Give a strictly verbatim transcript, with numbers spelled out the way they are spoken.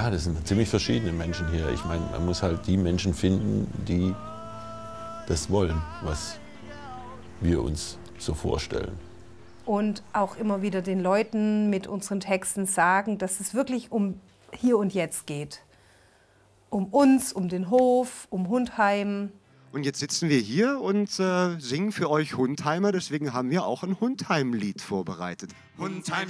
Ja, das sind ziemlich verschiedene Menschen hier. Ich meine, man muss halt die Menschen finden, die das wollen, was wir uns so vorstellen. Und auch immer wieder den Leuten mit unseren Texten sagen, dass es wirklich um Hier und Jetzt geht. Um uns, um den Hof, um Hundheim. Und jetzt sitzen wir hier und äh, singen für euch Hundheimer, deswegen haben wir auch ein Hundheim-Lied vorbereitet. Hundheim